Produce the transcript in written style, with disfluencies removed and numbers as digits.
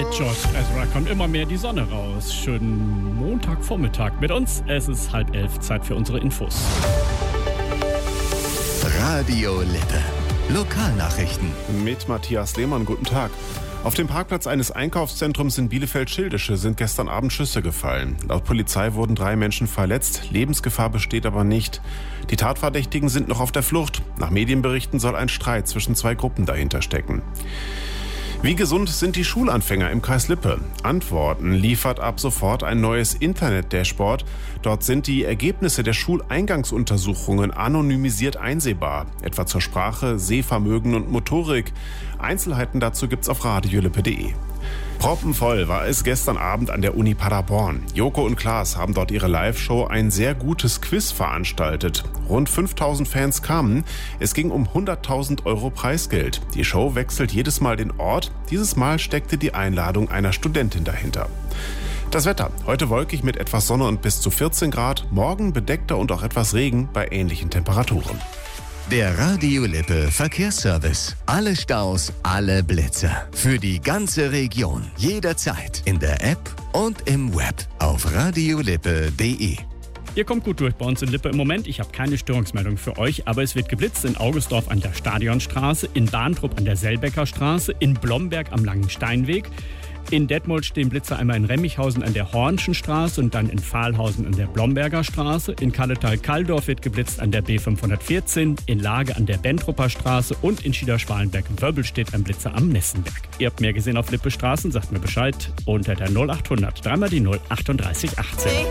George Ezra kommt immer mehr die Sonne raus. Schönen Montagvormittag mit uns. Es ist 10:30, Zeit für unsere Infos. Radio Lippe. Lokalnachrichten. Mit Matthias Lehmann, guten Tag. Auf dem Parkplatz eines Einkaufszentrums in Bielefeld-Schildische sind gestern Abend Schüsse gefallen. Laut Polizei wurden 3 Menschen verletzt. Lebensgefahr besteht aber nicht. Die Tatverdächtigen sind noch auf der Flucht. Nach Medienberichten soll ein Streit zwischen 2 Gruppen dahinter stecken. Wie gesund sind die Schulanfänger im Kreis Lippe? Antworten liefert ab sofort ein neues Internet-Dashboard. Dort sind die Ergebnisse der Schuleingangsuntersuchungen anonymisiert einsehbar, etwa zur Sprache, Sehvermögen und Motorik. Einzelheiten dazu gibt's auf radiolippe.de. Proppenvoll war es gestern Abend an der Uni Paderborn. Joko und Klaas haben dort ihre Live-Show ein sehr gutes Quiz veranstaltet. Rund 5000 Fans kamen. Es ging um 100.000 Euro Preisgeld. Die Show wechselt jedes Mal den Ort. Dieses Mal steckte die Einladung einer Studentin dahinter. Das Wetter. Heute wolkig mit etwas Sonne und bis zu 14 Grad. Morgen bedeckter und auch etwas Regen bei ähnlichen Temperaturen. Der Radio Lippe Verkehrsservice. Alle Staus, alle Blitzer. Für die ganze Region. Jederzeit. In der App und im Web. Auf radiolippe.de. Ihr kommt gut durch bei uns in Lippe im Moment. Ich habe keine Störungsmeldung für euch, aber es wird geblitzt in Augustdorf an der Stadionstraße, in Bahntrupp an der Selbecker Straße, in Blomberg am Langen Steinweg. In Detmold stehen Blitzer einmal in Remmichhausen an der Hornschen Straße und dann in Pfahlhausen an der Blomberger Straße. In Kalletal-Kalldorf wird geblitzt an der B514, in Lage an der Bentrupper Straße und in Schieder-Schwalenberg-Wörbel steht ein Blitzer am Nessenberg. Ihr habt mehr gesehen auf Lippe Straßen, sagt mir Bescheid unter der 0800 3 mal die 0 38 18.